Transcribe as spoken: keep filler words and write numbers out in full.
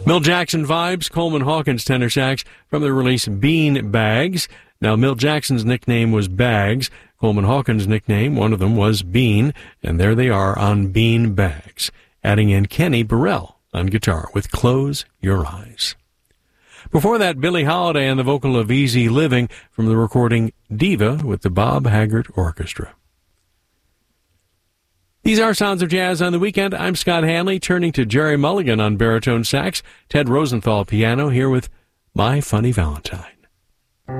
Milt Jackson vibes, Coleman Hawkins tenor sax from the release Bean Bags. Now, Milt Jackson's nickname was Bags. Coleman Hawkins' nickname, one of them, was Bean, and there they are on Bean Bags. Adding in Kenny Burrell on guitar with Close Your Eyes. Before that, Billie Holiday and the vocal of Easy Living from the recording Diva with the Bob Haggart Orchestra. These are Sounds of Jazz on the Weekend. I'm Scott Hanley, turning to Jerry Mulligan on baritone sax, Ted Rosenthal piano, here with My Funny Valentine.